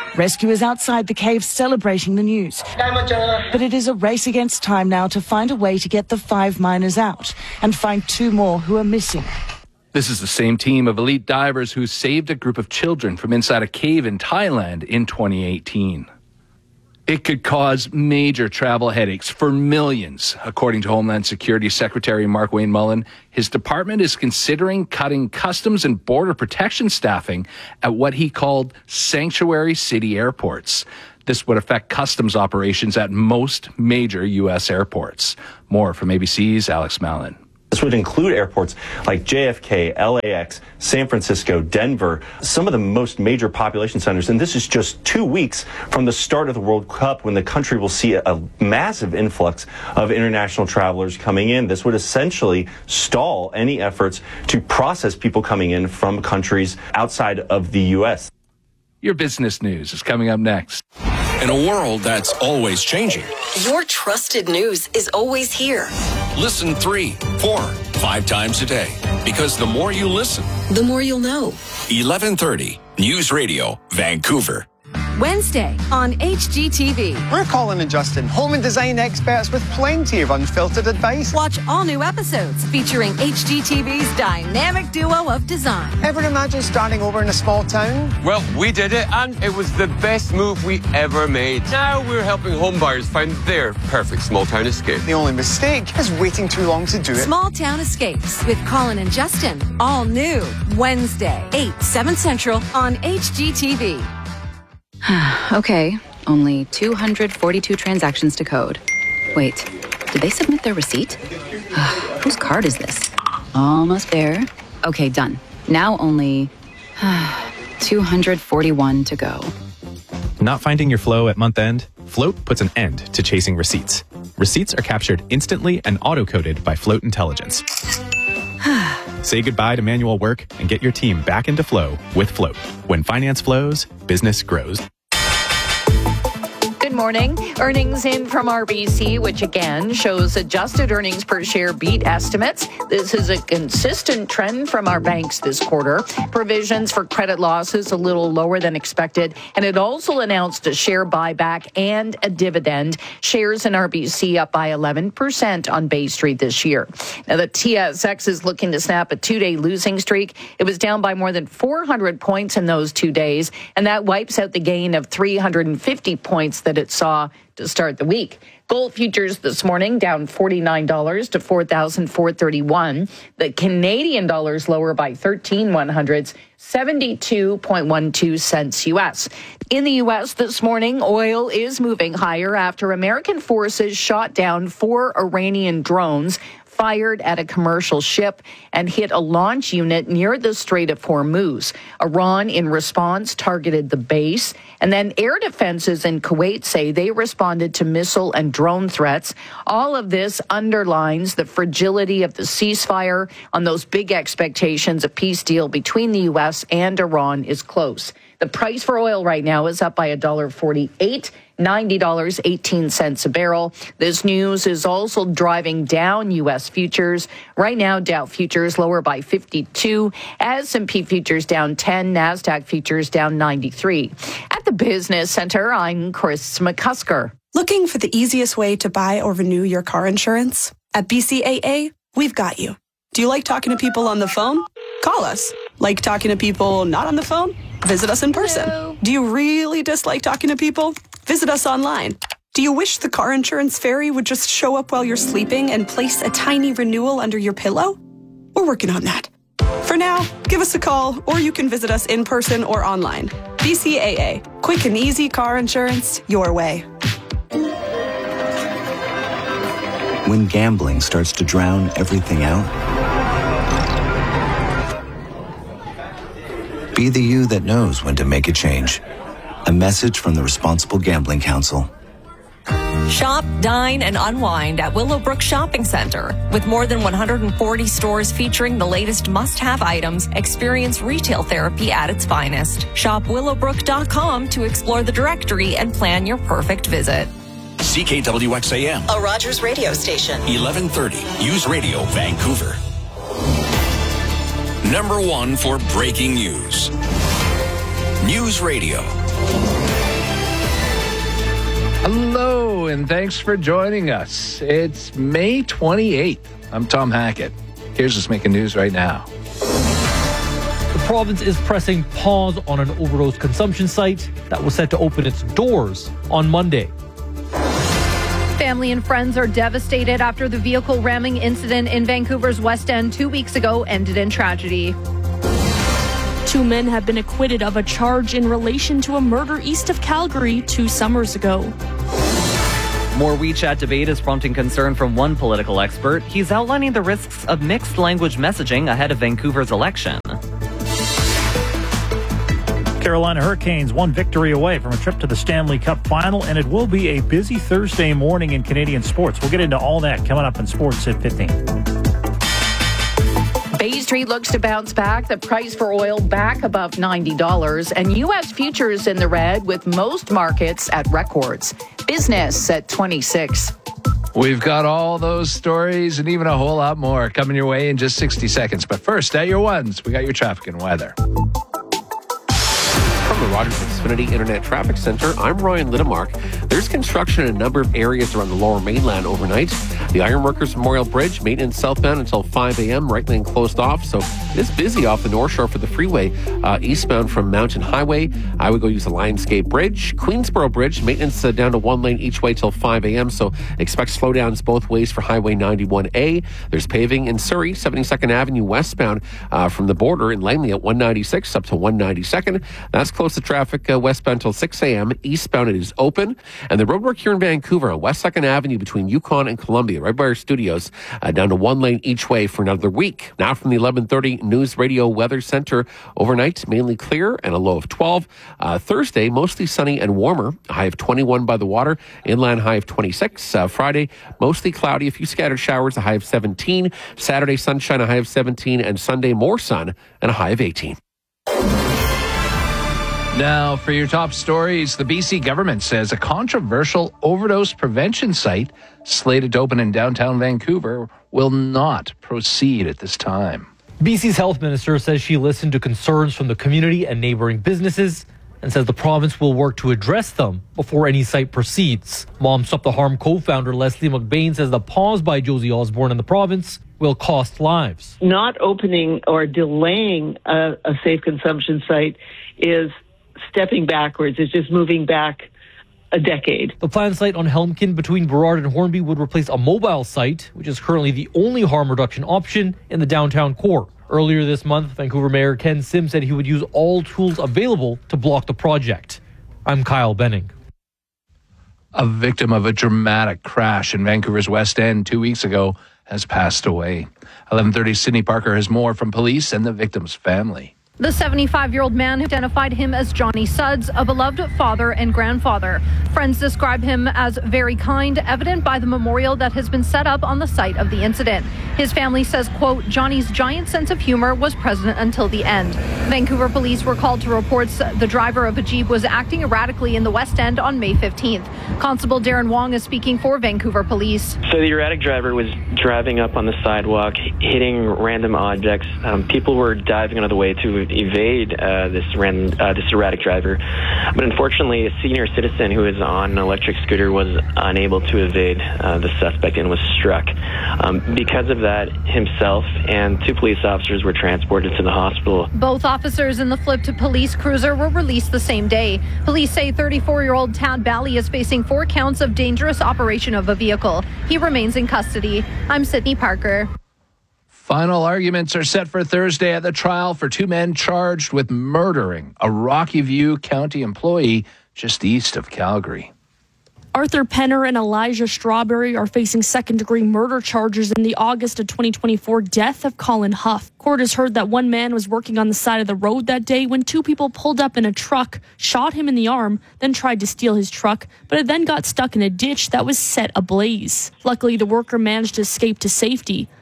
Rescuers outside the cave celebrating the news. But it is a race against time now to find a way to get the 5 miners out and find 2 more who are missing. This is the same team of elite divers who saved a group of children from inside a cave in Thailand in 2018. It could cause major travel headaches for millions. According to Homeland Security Secretary Mark Wayne Mullen, his department is considering cutting customs and border protection staffing at what he called sanctuary city airports. This would affect customs operations at most major U.S. airports. More from ABC's Alex Mallon. This would include airports like JFK, LAX, San Francisco, Denver, some of the most major population centers. And this is just 2 weeks from the start of the World Cup when the country will see a massive influx of international travelers coming in. This would essentially stall any efforts to process people coming in from countries outside of the U.S. Your business news is coming up next. In a world that's always changing, your trusted news is always here. Listen 3, 4, 5 times a day. Because the more you listen, the more you'll know. 1130 News Radio, Vancouver. Wednesday on HGTV. We're Colin and Justin, home and design experts with plenty of unfiltered advice. Watch all new episodes featuring HGTV's dynamic duo of design. Ever imagine starting over in a small town? Well, we did it, and it was the best move we ever made. Now we're helping homebuyers find their perfect small town escape. The only mistake is waiting too long to do it. Small Town Escapes with Colin and Justin. All new Wednesday, 8, 7 Central on HGTV. Okay, only 242 transactions to code. Wait, did they submit their receipt? Whose card is this? Almost there. Okay, done. Now only 241 to go. Not finding your flow at month end? Float puts an end to chasing receipts. Receipts are captured instantly and auto-coded by Float Intelligence. Say goodbye to manual work and get your team back into flow with Float. When finance flows, business grows. Good morning. Earnings in from RBC, which again shows adjusted earnings per share beat estimates. This is a consistent trend from our banks this quarter. Provisions for credit losses a little lower than expected, and it also announced a share buyback and a dividend. Shares in RBC up by 11% on Bay Street this year. Now, the TSX is looking to snap a 2-day losing streak. It was down by more than 400 points in those 2 days, and that wipes out the gain of 350 points that it saw to start the week. Gold futures this morning down $49 to $4,431. The Canadian dollar's lower by 13/100ths, 72.12 cents U.S. In the U.S. this morning, oil is moving higher after American forces shot down 4 Iranian drones fired at a commercial ship and hit a launch unit near the Strait of Hormuz. Iran, in response, targeted the base. And then air defenses in Kuwait say they responded to missile and drone threats. All of this underlines the fragility of the ceasefire. On those big expectations, a peace deal between the U.S. and Iran is close. The price for oil right now is up by $1.48. $90.18 a barrel. This news is also driving down U.S. futures. Right now, Dow futures lower by 52, S&P futures down 10, NASDAQ futures down 93. At the Business Center, I'm Chris McCusker. Looking for the easiest way to buy or renew your car insurance? At BCAA, we've got you. Do you like talking to people on the phone? Call us. Like talking to people not on the phone? Visit us in person. Hello. Do you really dislike talking to people? Visit us online. Do you wish the car insurance fairy would just show up while you're sleeping and place a tiny renewal under your pillow? We're working on that. For now, give us a call, or you can visit us in person or online. BCAA. Quick and easy car insurance your way. When gambling starts to drown everything out, be the you that knows when to make a change. A message from the Responsible Gambling Council. Shop, dine, and unwind at Willowbrook Shopping Center. With more than 140 stores featuring the latest must-have items, experience retail therapy at its finest. Shop willowbrook.com to explore the directory and plan your perfect visit. CKWXAM, a Rogers radio station. 1130 News Radio, Vancouver. Number 1 for breaking news. News Radio. Hello, and thanks for joining us. It's May 28th. I'm Tom Hackett. Here's what's making news right now. The province is pressing pause on an overdose consumption site that was set to open its doors on Monday. Family and friends are devastated after the vehicle ramming incident in Vancouver's West End 2 weeks ago ended in tragedy. 2 men have been acquitted of a charge in relation to a murder east of Calgary 2 summers ago. More WeChat debate is prompting concern from one political expert. He's outlining the risks of mixed language messaging ahead of Vancouver's election. Carolina Hurricanes one victory away from a trip to the Stanley Cup final, and it will be a busy Thursday morning in Canadian sports. We'll get into all that coming up in Sports at 15. Bay Street looks to bounce back. The price for oil back above $90. And U.S. futures in the red with most markets at records. Business at 26. We've got all those stories and even a whole lot more coming your way in just 60 seconds. But first, at your ones, we got your traffic and weather. From the Rogers Xfinity Internet Traffic Center, I'm Ryan Littemark. There's construction in a number of areas around the Lower Mainland overnight. The Ironworkers Memorial Bridge, maintenance southbound until 5 a.m., right lane closed off. So it is busy off the North Shore for the freeway. Eastbound from Mountain Highway, I would go use the Lionsgate Bridge. Queensboro Bridge, maintenance down to 1 lane each way till 5 a.m. So expect slowdowns both ways for Highway 91A. There's paving in Surrey, 72nd Avenue westbound from the border in Langley at 196 up to 192nd. That's close to traffic westbound till 6 a.m. Eastbound it is open. And the roadwork here in Vancouver on West 2nd Avenue between Yukon and Columbia, right by our studios, down to 1 lane each way for another week. Now from the 11:30 News Radio Weather Center, overnight mainly clear and a low of 12. Thursday, mostly sunny and warmer, a high of 21 by the water, inland high of 26. Friday, mostly cloudy, a few scattered showers, a high of 17. Saturday, sunshine, a high of 17. And Sunday, more sun and a high of 18. Now, for your top stories, the BC government says a controversial overdose prevention site slated to open in downtown Vancouver will not proceed at this time. BC's health minister says she listened to concerns from the community and neighboring businesses and says the province will work to address them before any site proceeds. Mom Stop the Harm co-founder Leslie McBain says the pause by Josie Osborne in the province will cost lives. Not opening or delaying a safe consumption site is stepping backwards. It's just moving back a decade. The planned site on Helmkin between Burrard and Hornby would replace a mobile site, which is currently the only harm reduction option in the downtown core. Earlier this month, Vancouver Mayor Ken Sim said he would use all tools available to block the project. I'm Kyle Benning. A victim of a dramatic crash in Vancouver's West End 2 weeks ago has passed away. 11:30 Sydney Parker has more from police and the victim's family. The 75-year-old man identified him as Johnny Suds, a beloved father and grandfather. Friends describe him as very kind, evident by the memorial that has been set up on the site of the incident. His family says, quote, Johnny's giant sense of humor was present until the end. Vancouver police were called to reports the driver of a Jeep was acting erratically in the West End on May 15th. Constable Darren Wong is speaking for Vancouver police. So the erratic driver was driving up on the sidewalk, hitting random objects. People were diving out of the way to evade this erratic driver. But unfortunately, a senior citizen who was on an electric scooter was unable to evade the suspect and was struck. Because of that, himself and 2 police officers were transported to the hospital. Both officers in the flipped police cruiser were released the same day. Police say 34-year-old Tad Bally is facing 4 counts of dangerous operation of a vehicle. He remains in custody. I'm Sydney Parker. Final arguments are set for Thursday at the trial for 2 men charged with murdering a Rocky View County employee just east of Calgary. Arthur Penner and Elijah Strawberry are facing second-degree murder charges in the August of 2024 death of Colin Huff. Court has heard that one man was working on the side of the road that day when 2 people pulled up in a truck, shot him in the arm, then tried to steal his truck, but it then got stuck in a ditch that was set ablaze. Luckily, the worker managed to escape to safety.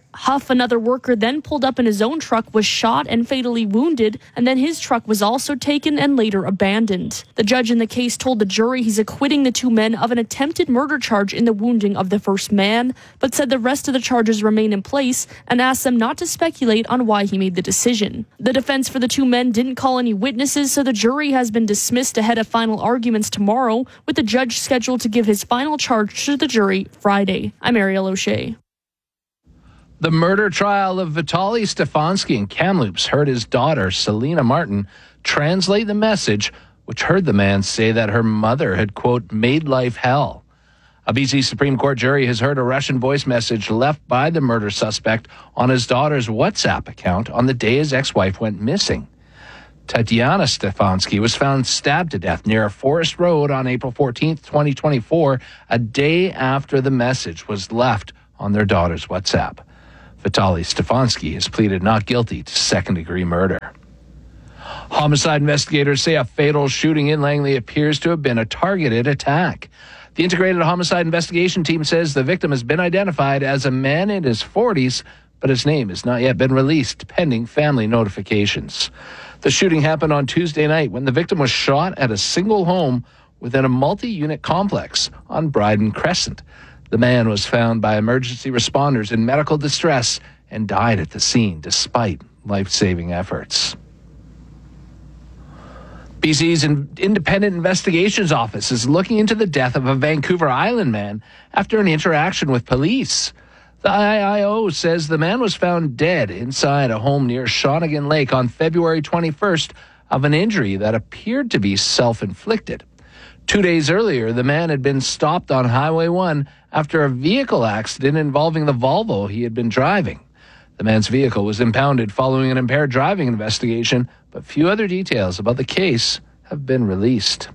Huff, another worker, then pulled up in his own truck, was shot and fatally wounded, and then his truck was also taken and later abandoned. The judge in the case told the jury he's acquitting the two men of an attempted murder charge in the wounding of the first man, but said the rest of the charges remain in place and asked them not to speculate on why he made the decision. The defense for the two men didn't call any witnesses, so the jury has been dismissed ahead of final arguments tomorrow, with the judge scheduled to give his final charge to the jury Friday. I'm Ariel O'Shea. The murder trial of Vitaly Stefanski in Kamloops heard his daughter, Selena Martin, translate the message, which heard the man say that her mother had, quote, made life hell. A BC Supreme Court jury has heard a Russian voice message left by the murder suspect on his daughter's WhatsApp account on the day his ex-wife went missing. Tatiana Stefanski was found stabbed to death near a forest road on April 14th, 2024, a day after the message was left on their daughter's WhatsApp. Vitaly Stefanski has pleaded not guilty to second-degree murder. Homicide investigators say a fatal shooting in Langley appears to have been a targeted attack. The Integrated Homicide Investigation Team says the victim has been identified as a man in his 40s, but his name has not yet been released, pending family notifications. The shooting happened on Tuesday night when the victim was shot at a single home within a multi-unit complex on Bryden Crescent. The man was found by emergency responders in medical distress and died at the scene despite life-saving efforts. BC's Independent Investigations Office is looking into the death of a Vancouver Island man after an interaction with police. The IIO says the man was found dead inside a home near Shawnigan Lake on February 21st of an injury that appeared to be self-inflicted. 2 days earlier, the man had been stopped on Highway 1 after a vehicle accident involving the Volvo he had been driving. The man's vehicle was impounded following an impaired driving investigation, but few other details about the case have been released.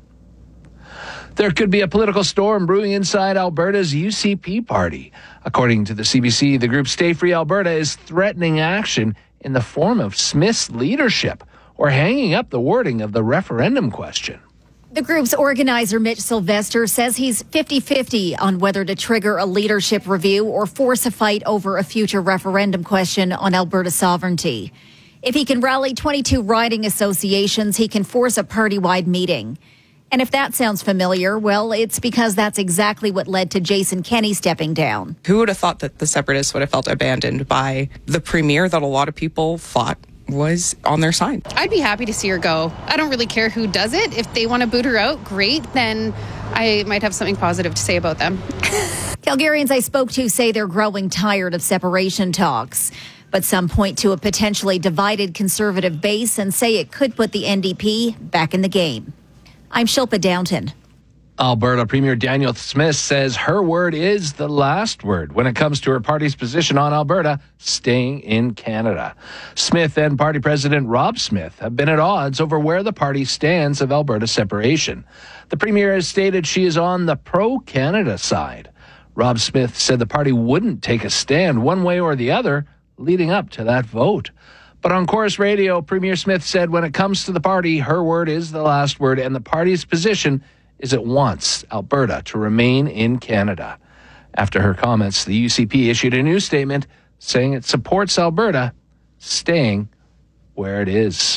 There could be a political storm brewing inside Alberta's UCP party. According to the CBC, the group Stay Free Alberta is threatening action in the form of Smith's leadership or hanging up the wording of the referendum question. The group's organizer, Mitch Sylvester, says he's 50-50 on whether to trigger a leadership review or force a fight over a future referendum question on Alberta sovereignty. If he can rally 22 riding associations, he can force a party-wide meeting. And if that sounds familiar, well, it's because that's exactly what led to Jason Kenney stepping down. Who would have thought that the Separatists would have felt abandoned by the premier that a lot of people thought was on their side? I'd be happy to see her go. I don't really care who does it. If they want to boot her out, great. Then I might have something positive to say about them. Calgarians I spoke to say they're growing tired of separation talks. But some point to a potentially divided Conservative base and say it could put the NDP back in the game. I'm Shilpa Downton. Alberta Premier Danielle Smith says her word is the last word when it comes to her party's position on Alberta staying in Canada. Smith and party president Rob Smith have been at odds over where the party stands of Alberta separation. The premier has stated she is on the pro-Canada side. Rob Smith said the party wouldn't take a stand one way or the other leading up to that vote. But on Chorus Radio, Premier Smith said when it comes to the party, her word is the last word, and the party's position is it wants Alberta to remain in Canada. After her comments, the UCP issued a new statement saying it supports Alberta staying where it is.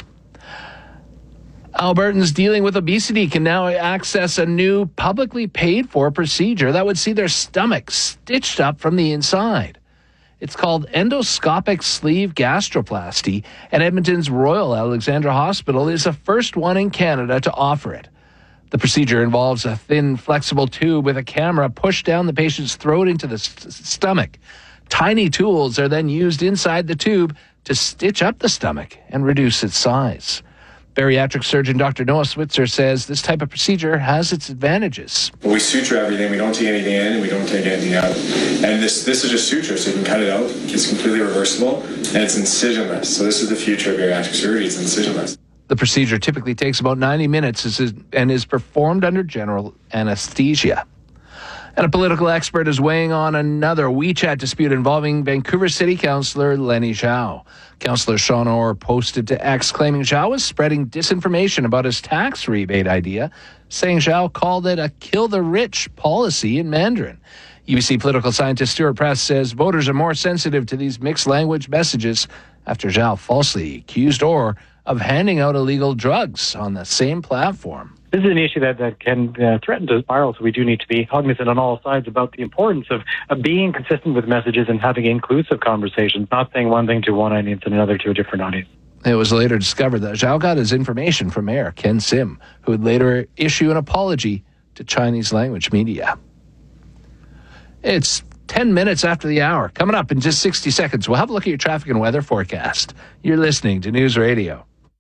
Albertans dealing with obesity can now access a new publicly paid-for procedure that would see their stomach stitched up from the inside. It's called endoscopic sleeve gastroplasty, and Edmonton's Royal Alexandra Hospital is the first one in Canada to offer it. The procedure involves a thin, flexible tube with a camera pushed down the patient's throat into the stomach. Tiny tools are then used inside the tube to stitch up the stomach and reduce its size. Bariatric surgeon Dr. Noah Switzer says this type of procedure has its advantages. We suture everything. We don't take anything in and we don't take anything out. And this is just suture, so you can cut it out. It's completely reversible and it's incisionless. So this is the future of bariatric surgery. It's incisionless. The procedure typically takes about 90 minutes and is performed under general anesthesia. And a political expert is weighing on another WeChat dispute involving Vancouver City Councillor Lenny Zhao. Councillor Sean Orr posted to X claiming Zhao was spreading disinformation about his tax rebate idea, saying Zhao called it a kill the rich policy in Mandarin. UBC political scientist Stuart Press says voters are more sensitive to these mixed language messages after Zhao falsely accused Orr of handing out illegal drugs on the same platform. This is an issue that can threaten to spiral, so we do need to be cognizant on all sides about the importance of being consistent with messages and having inclusive conversations, not saying one thing to one audience and another to a different audience. It was later discovered that Zhao got his information from Mayor Ken Sim, who would later issue an apology to Chinese language media. It's 10 minutes after the hour. Coming up in just 60 seconds, we'll have a look at your traffic and weather forecast. You're listening to News Radio.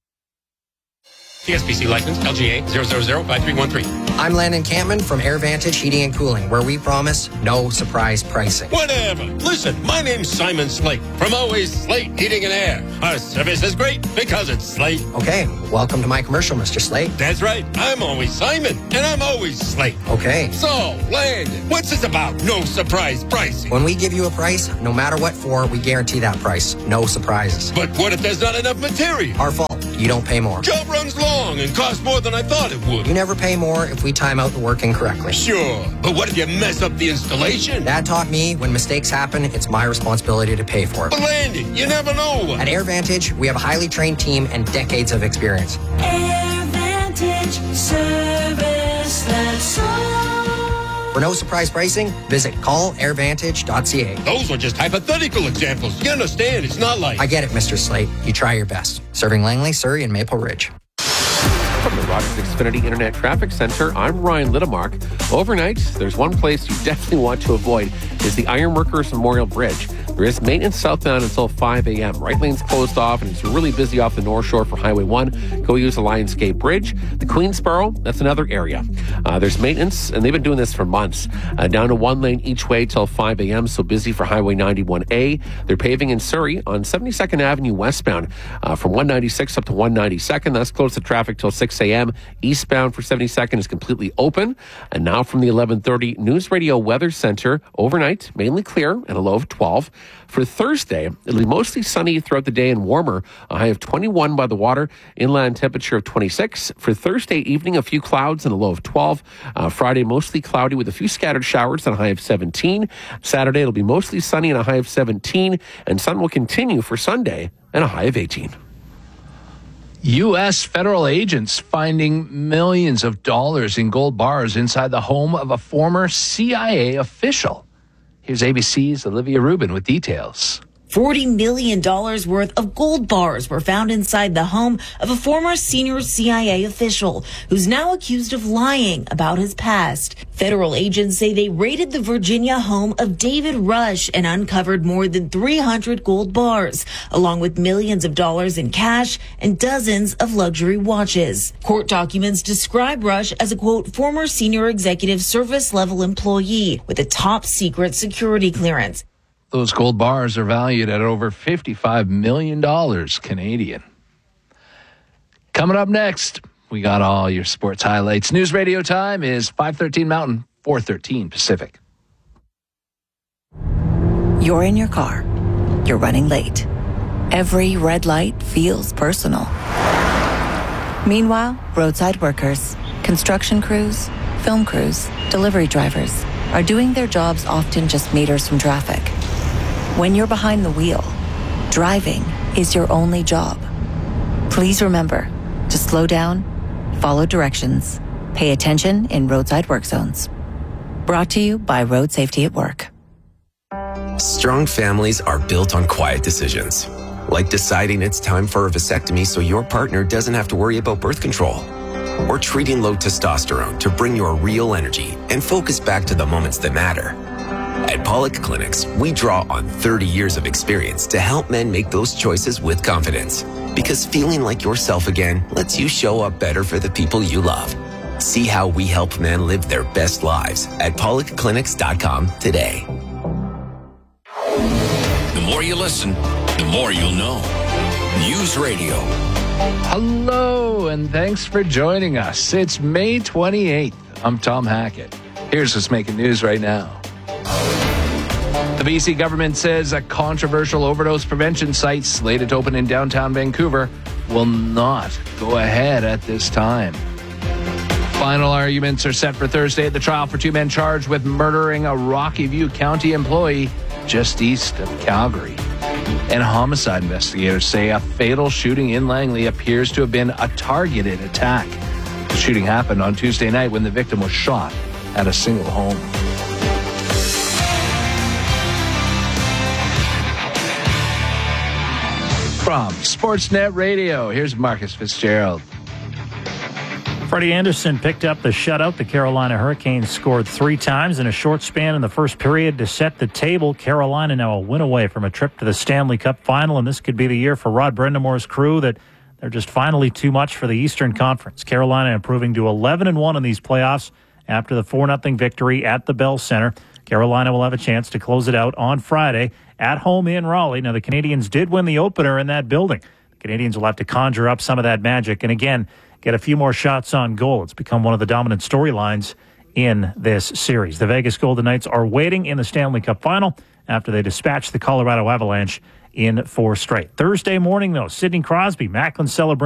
TSPC license LGA 0005313. I'm Landon Campman from AirVantage Heating and Cooling, where we promise no surprise pricing. Whatever. Listen, my name's Simon Slate from Always Slate Heating and Air. Our service is great because it's Slate. Okay, welcome to my commercial, Mr. Slate. That's right. I'm always Simon, and I'm always Slate. Okay. So, Landon, what's this about no surprise pricing? When we give you a price, no matter what for, we guarantee that price. No surprises. But what if there's not enough material? Our fault. You don't pay more. Job runs long and costs more than I thought it would. You never pay more if we time out the work incorrectly. Sure, but what if you mess up the installation? Dad taught me when mistakes happen, it's my responsibility to pay for it. But Landon, you never know. At AirVantage, we have a highly trained team and decades of experience. AirVantage service that's all. For no surprise pricing, visit callairvantage.ca. Those are just hypothetical examples. You understand, it's not like... I get it, Mr. Slate. You try your best. Serving Langley, Surrey, and Maple Ridge. From the Rogers Xfinity Internet Traffic Center, I'm Ryan Littamark. Overnight, there's one place you definitely want to avoid is the Ironworkers Memorial Bridge. There is maintenance southbound until 5 a.m. Right lane's closed off, and it's really busy off the North Shore for Highway 1. Go use the Lionsgate Bridge. The Queensboro, that's another area. There's maintenance, and they've been doing this for months. Down to one lane each way till 5 a.m., so busy for Highway 91A. They're paving in Surrey on 72nd Avenue westbound from 196 up to 192nd. That's closed to traffic till 6 a.m. Eastbound for 72nd is completely open. And now from the 11:30 News Radio Weather Center, overnight, mainly clear and a low of 12. For Thursday, it'll be mostly sunny throughout the day and warmer. A high of 21 by the water, inland temperature of 26. For Thursday evening, a few clouds and a low of 12. Friday, mostly cloudy with a few scattered showers and a high of 17. Saturday, it'll be mostly sunny and a high of 17. And sun will continue for Sunday and a high of 18. U.S. federal agents finding millions of dollars in gold bars inside the home of a former CIA official. Here's ABC's Olivia Rubin with details. $40 million worth of gold bars were found inside the home of a former senior CIA official who's now accused of lying about his past. Federal agents say they raided the Virginia home of David Rush and uncovered more than 300 gold bars, along with millions of dollars in cash and dozens of luxury watches. Court documents describe Rush as a, quote, former senior executive service level employee with a top secret security clearance. Those gold bars are valued at over $55 million Canadian. Coming up next, we got all your sports highlights. News Radio time is 5:13 Mountain, 4:13 Pacific. You're in your car. You're running late. Every red light feels personal. Meanwhile, roadside workers, construction crews, film crews, delivery drivers are doing their jobs often just meters from traffic. When you're behind the wheel, driving is your only job. Please remember to slow down, follow directions, pay attention in roadside work zones. Brought to you by Road Safety at Work. Strong families are built on quiet decisions, like deciding it's time for a vasectomy so your partner doesn't have to worry about birth control, or treating low testosterone to bring your real energy and focus back to the moments that matter. At Pollock Clinics, we draw on 30 years of experience to help men make those choices with confidence. Because feeling like yourself again lets you show up better for the people you love. See how we help men live their best lives at PollockClinics.com today. The more you listen, the more you'll know. News Radio. Hello, and thanks for joining us. It's May 28th. I'm Tom Hackett. Here's what's making news right now. The BC government says a controversial overdose prevention site slated to open in downtown Vancouver will not go ahead at this time. Final arguments are set for Thursday at the trial for two men charged with murdering a Rocky View County employee just east of Calgary. And homicide investigators say a fatal shooting in Langley appears to have been a targeted attack. The shooting happened on Tuesday night when the victim was shot at a single home. From Sportsnet Radio, here's Marcus Fitzgerald. Freddie Anderson picked up the shutout. The Carolina Hurricanes scored 3 times in a short span in the first period to set the table. Carolina now a win away from a trip to the Stanley Cup final, and this could be the year for Rod Brendamore's crew that they're just finally too much for the Eastern Conference. Carolina improving to 11-1 in these playoffs after the 4-0 victory at the Bell Center. Carolina will have a chance to close it out on Friday at home in Raleigh. Now, the Canadians did win the opener in that building. The Canadians will have to conjure up some of that magic and, again, get a few more shots on goal. It's become one of the dominant storylines in this series. The Vegas Golden Knights are waiting in the Stanley Cup final after they dispatched the Colorado Avalanche in 4 straight. Thursday morning, though, Sidney Crosby, Macklin celebrating